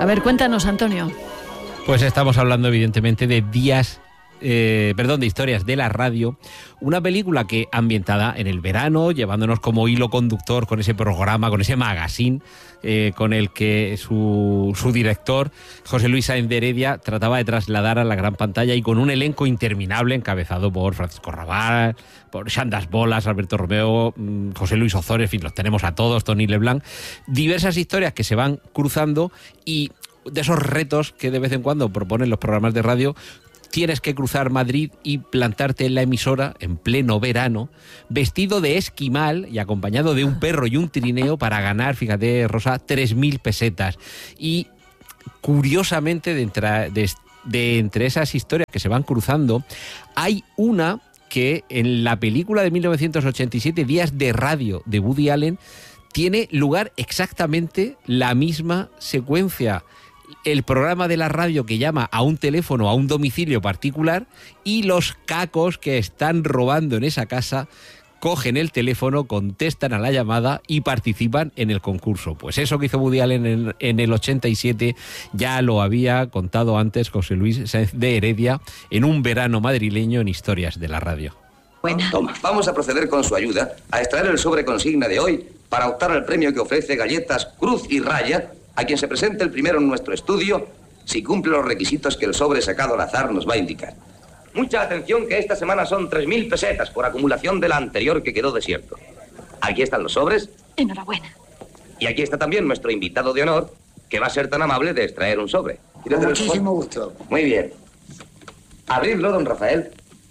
A ver, cuéntanos, Antonio. Pues estamos hablando evidentemente de de historias de la radio, una película que ambientada en el verano, llevándonos como hilo conductor con ese programa, con ese magazine, con el que su director, José Luis Sáenz de Heredia, trataba de trasladar a la gran pantalla, y con un elenco interminable encabezado por Francisco Rabal, por Xandas Bolas, Alberto Romeo, José Luis Ozores, en fin, los tenemos a todos, Tony Leblanc, diversas historias que se van cruzando, y de esos retos que de vez en cuando proponen los programas de radio. Tienes que cruzar Madrid y plantarte en la emisora en pleno verano, vestido de esquimal y acompañado de un perro y un trineo para ganar, fíjate, Rosa, 3.000 pesetas. Y curiosamente, de entre esas historias que se van cruzando, hay una que en la película de 1987, Días de Radio, de Woody Allen, tiene lugar exactamente la misma secuencia. El programa de la radio que llama a un teléfono, a un domicilio particular, y los cacos que están robando en esa casa cogen el teléfono, contestan a la llamada y participan en el concurso. Pues eso que hizo Woody Allen en el 87 ya lo había contado antes José Luis Sáenz de Heredia en un verano madrileño en Historias de la Radio. Buena. Toma, vamos a proceder con su ayuda a extraer el sobre consigna de hoy para optar al premio que ofrece Galletas Cruz y Raya a quien se presente el primero en nuestro estudio, si cumple los requisitos que el sobre sacado al azar nos va a indicar. Mucha atención, que esta semana son 3.000 pesetas por acumulación de la anterior que quedó desierto. Aquí están los sobres. Enhorabuena. Y aquí está también nuestro invitado de honor, que va a ser tan amable de extraer un sobre. Con muchísimo gusto. Muy bien. Abridlo, don Rafael,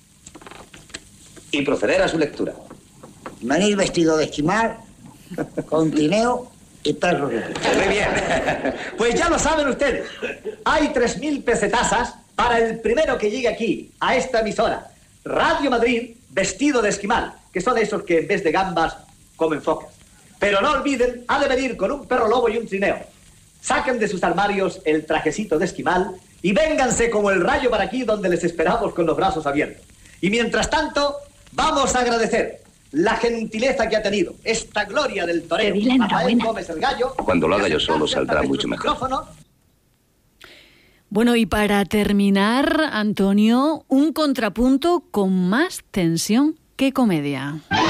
y proceder a su lectura. Venir vestido de esquimal, con trineo y perro. Muy bien. Pues ya lo saben ustedes. Hay 3.000 pesetasas para el primero que llegue aquí, a esta emisora. Radio Madrid, vestido de esquimal, que son esos que en vez de gambas comen focas. Pero no olviden, ha de venir con un perro lobo y un trineo. Saquen de sus armarios el trajecito de esquimal y vénganse como el rayo para aquí, donde les esperamos con los brazos abiertos. Y mientras tanto, vamos a agradecer la gentileza que ha tenido esta gloria del torero, Rafael Gómez el Gallo. Cuando lo haga yo solo saldrá mucho mejor. Bueno, y para terminar, Antonio, un contrapunto con más tensión que comedia.